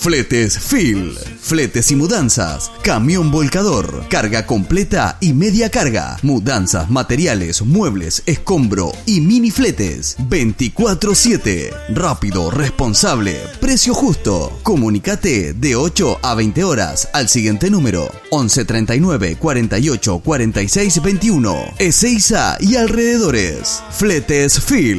Fletes Phil. Fletes y mudanzas. Camión volcador. Carga completa y media carga. Mudanzas, materiales, muebles, escombro y mini fletes. 24/7. Rápido, responsable, precio justo. Comunícate de 8 a 20 horas al siguiente número: 11 39 48 46 21. Ezeiza y alrededores. Fletes Phil.